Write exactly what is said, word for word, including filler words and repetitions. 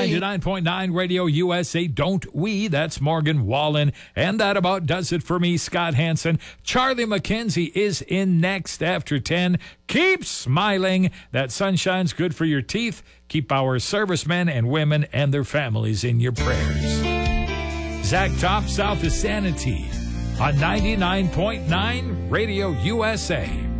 ninety-nine point nine Radio U S A, Don't We? That's Morgan Wallen. And that about does it for me, Scott Hansen. Charlie McKenzie is in next after ten. Keep smiling. That sunshine's good for your teeth. Keep our servicemen and women and their families in your prayers. Zach Top, South of Sanity on ninety-nine point nine Radio U S A.